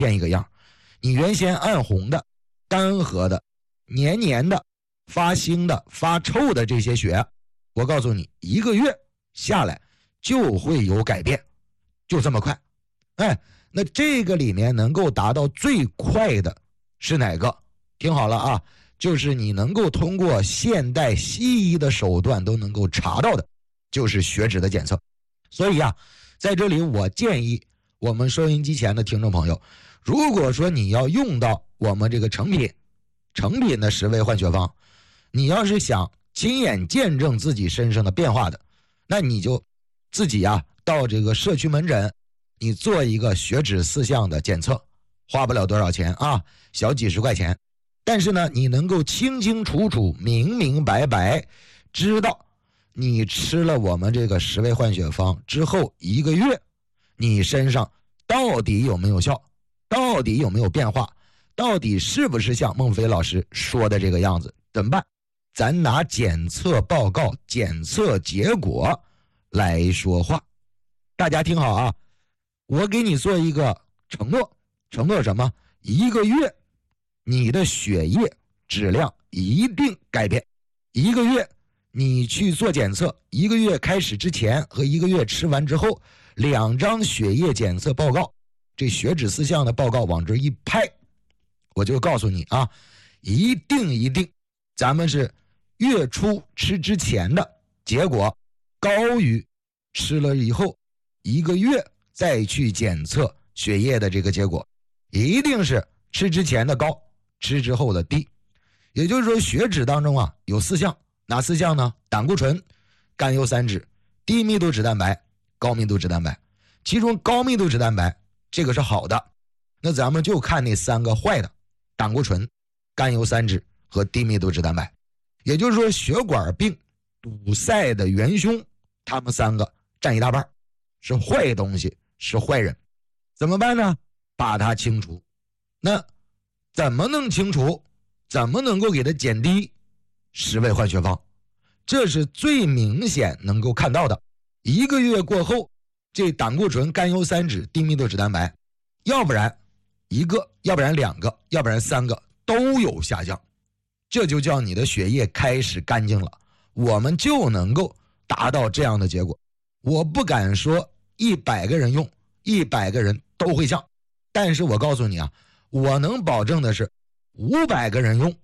变一个样。你原先暗红的、干涸的、黏黏的、发腥的、发臭的这些血，我告诉你1个月下来就会有改变，就这么快。那这个里面能够达到最快的是哪个？听好了啊，就是你能够通过现代西医的手段都能够查到的，就是血脂的检测。所以啊，在这里我建议我们收音机前的听众朋友，如果说你要用到我们这个成品的10味换血方，你要是想亲眼见证自己身上的变化的，那你就自己啊到这个社区门诊，你做一个血脂4项的检测，花不了多少钱啊，小几十块钱，但是呢你能够清清楚楚明明白白知道你吃了我们这个10味换血方之后1个月你身上到底有没有效，到底有没有变化，到底是不是像孟非老师说的这个样子，怎么办？咱拿检测报告、检测结果来说话。大家听好啊，我给你做一个承诺什么？1个月你的血液质量一定改变。1个月你去做检测，1个月开始之前和1个月吃完之后，2张血液检测报告，这血脂4项的报告往这一拍，我就告诉你啊，一定咱们是月初吃之前的结果高于吃了以后1个月再去检测血液的这个结果，一定是吃之前的高，吃之后的低。也就是说血脂当中啊有4项，哪4项呢？胆固醇、甘油三酯、低密度脂蛋白、高密度脂蛋白。其中高密度脂蛋白这个是好的，那咱们就看那3个坏的，胆固醇、甘油三酯和低密度脂蛋白。也就是说血管病堵塞的元凶，他们3个占一大半，是坏东西，是坏人。怎么办呢？把它清除。那怎么能清除？怎么能够给它减低？10味换血方，这是最明显能够看到的。1个月过后，这胆固醇、甘油三酯、低密度脂蛋白，要不然1个，要不然2个，要不然3个都有下降，这就叫你的血液开始干净了，我们就能够达到这样的结果。我不敢说100个人用100个人都会降，但是我告诉你啊，我能保证的是500个人用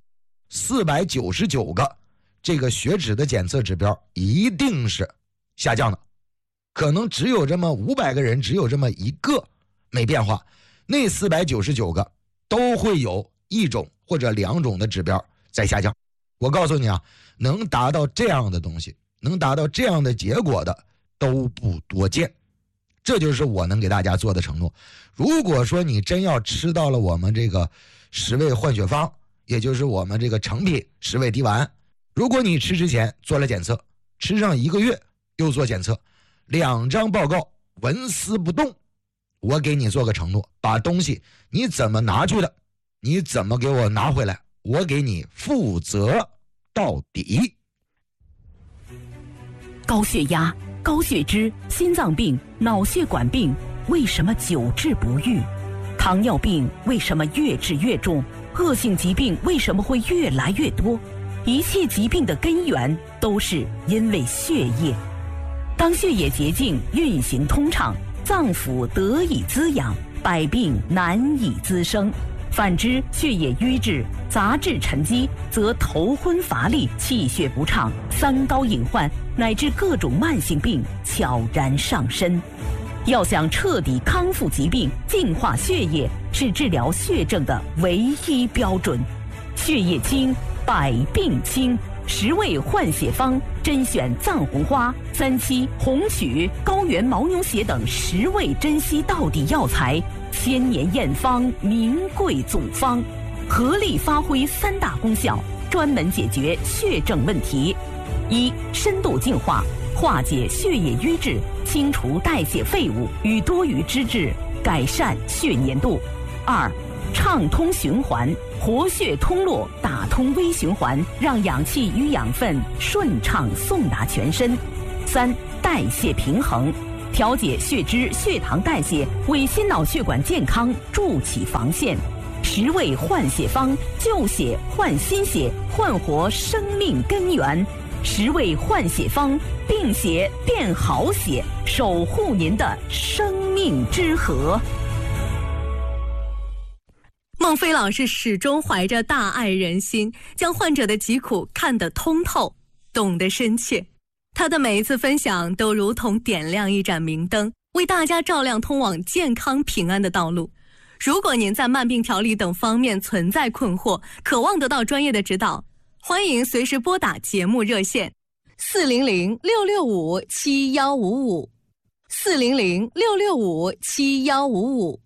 499个这个血脂的检测指标一定是下降的，可能只有这么500个人只有这么1个没变化，那499个都会有1种或者2种的指标在下降。我告诉你啊，能达到这样的东西，能达到这样的结果的都不多见，这就是我能给大家做的承诺。如果说你真要吃到了我们这个10味换血方，也就是我们这个成品10味滴丸，如果你吃之前做了检测，吃上1个月又做检测，2张报告纹丝不动，我给你做个承诺，把东西你怎么拿去的，你怎么给我拿回来，我给你负责到底。 高血压、高血脂、心脏病、脑血管病为什么久治不愈？糖尿病为什么越治越重？恶性疾病为什么会越来越多？一切疾病的根源都是因为血液。当血液洁净运行通畅，脏腑得以滋养，百病难以滋生。反之，血液瘀滞、杂质沉积，则头昏乏力、气血不畅、三高隐患乃至各种慢性病悄然上身。要想彻底康复疾病、净化血液，是治疗血症的唯一标准。血液清，百病清。10味换血方甄选藏红花、3七、红曲、高原牦牛血等10味珍稀到底药材，千年验方，名贵总方，合力发挥3大功效，专门解决血症问题。1. 深度净化，化解血液瘀滞，清除代谢废物与多余脂质，改善血粘度。2. 畅通循环，活血通络，打通微循环，让氧气与养分顺畅送达全身。3. 代谢平衡， 调节血脂、血糖代谢，为心脑血管健康筑起防线。10味换血方，救血换心血，焕活生命根源。10味换血方，病血变好血，守护您的生命之河。 孟非老师始终怀着大爱人心，将患者的疾苦看得通透，懂得深切。他的每一次分享都如同点亮一盏明灯，为大家照亮通往健康平安的道路。如果您在慢病调理等方面存在困惑，渴望得到专业的指导，欢迎随时拨打节目热线400-665-7155 400-665-7155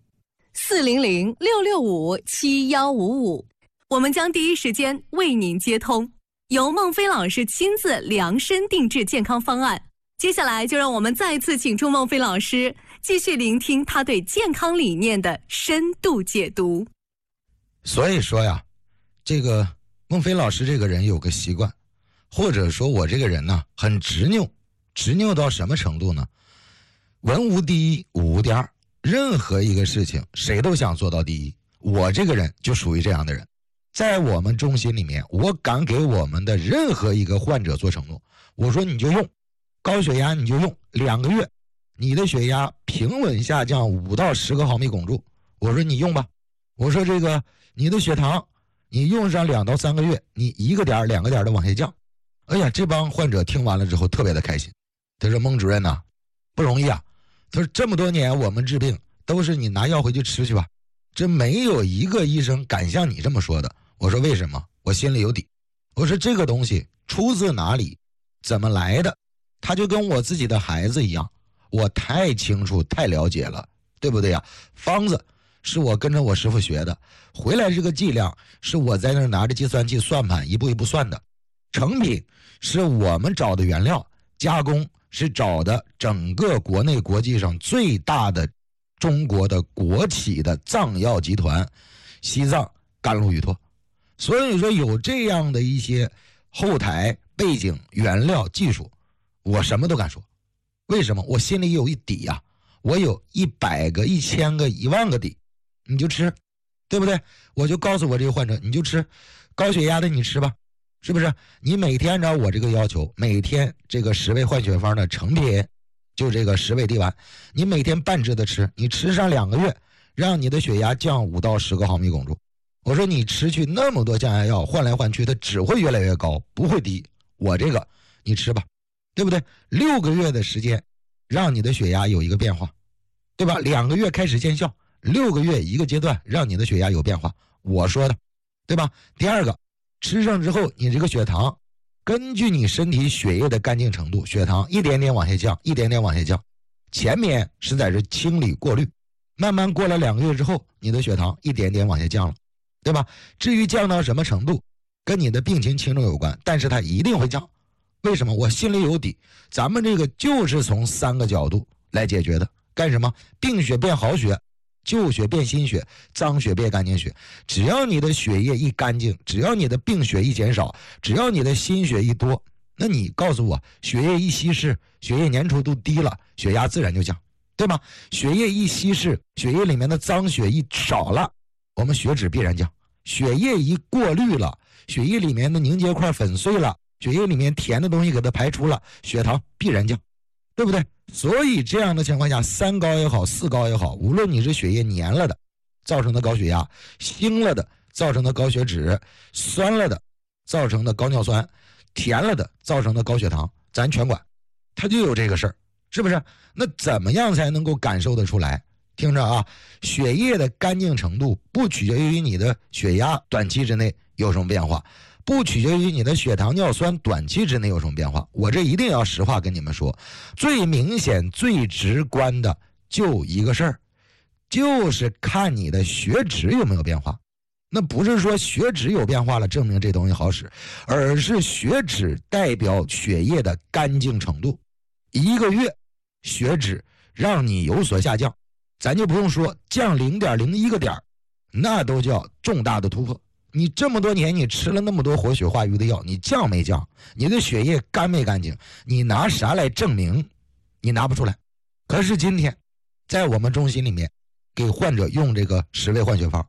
400-665-7155，我们将第一时间为您接通，由孟非老师亲自量身定制健康方案。接下来就让我们再次请出孟非老师，继续聆听他对健康理念的深度解读。 所以说呀，这个孟非老师这个人有个习惯，或者说我这个人呢很执拗，执拗到什么程度呢？文无第一，武无第二，任何一个事情谁都想做到第一，我这个人就属于这样的人。在我们中心里面，我敢给我们的任何一个患者做承诺，我说你就用高血压，你就用2个月，你的血压平稳下降5到10个毫米汞柱，我说你用吧。我说这个你的血糖你用上2到3个月，你1个点2个点的往下降。哎呀，这帮患者听完了之后特别的开心，他说孟主任呐，不容易啊，他说这么多年我们治病都是你拿药回去吃去吧，这没有一个医生敢像你这么说的。我说为什么？我心里有底。我说这个东西出自哪里，怎么来的，他就跟我自己的孩子一样，我太清楚太了解了，对不对呀？方子是我跟着我师傅学的，回来这个剂量是我在那拿着计算器算盘一步一步算的，成品是我们找的原料，加工是找的整个国内国际上最大的中国的国企的藏药集团西藏甘露雨托。所以说有这样的一些后台背景原料技术，我什么都敢说。为什么？我心里有一底啊，我有100个1000个10000个底，你就吃，对不对？我就告诉我这个患者，你就吃高血压的，你吃吧，是不是？你每天按照我这个要求，每天这个10味换血方的成品就这个10味地丸，你每天半支的吃，你吃上2个月，让你的血压降5到10个毫米汞柱。我说你吃去那么多降压药，换来换去它只会越来越高，不会低。我这个你吃吧，对不对？6个月的时间让你的血压有一个变化，对吧？2个月开始见效，6个月一个阶段让你的血压有变化，我说的，对吧？第二个，吃上之后你这个血糖根据你身体血液的干净程度，血糖一点点往下降，一点点往下降，前面是在这清理过滤，慢慢过了2个月之后，你的血糖一点点往下降了，对吧？至于降到什么程度跟你的病情轻重有关，但是它一定会降。为什么？我心里有底，咱们这个就是从3个角度来解决的。干什么？病血变好血，旧血变新血，脏血变干净血。只要你的血液一干净，只要你的病血一减少，只要你的新血一多，那你告诉我，血液一稀释，血液粘稠度低了，血压自然就降，对吗？血液一稀释，血液里面的脏血一少了，我们血脂必然降。血液一过滤了，血液里面的凝结块粉碎了，血液里面甜的东西给它排出了，血糖必然降，对不对？所以这样的情况下，3高也好，4高也好，无论你是血液黏了的造成的高血压，腥了的造成的高血脂，酸了的造成的高尿酸，甜了的造成的高血糖，咱全管。它就有这个事儿，是不是？那怎么样才能够感受得出来？听着啊，血液的干净程度不取决于你的血压短期之内有什么变化，不取决于你的血糖尿酸短期之内有什么变化。我这一定要实话跟你们说，最明显最直观的就一个事儿，就是看你的血脂有没有变化。那不是说血脂有变化了证明这东西好使，而是血脂代表血液的干净程度。1个月血脂让你有所下降，咱就不用说降0.01个点，那都叫重大的突破。你这么多年你吃了那么多活血化瘀的药，你降没降？你的血液干没干净？你拿啥来证明？你拿不出来。 可是今天在我们中心里面给患者用这个10味换血方，